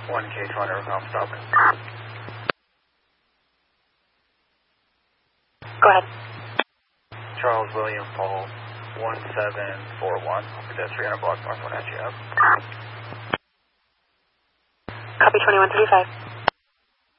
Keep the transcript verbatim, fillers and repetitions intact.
one K two hundred, I'm stopping. Go ahead. Charles William Paul, one seven four one, that's three hundred block north one at you. Copy twenty-one thirty-five.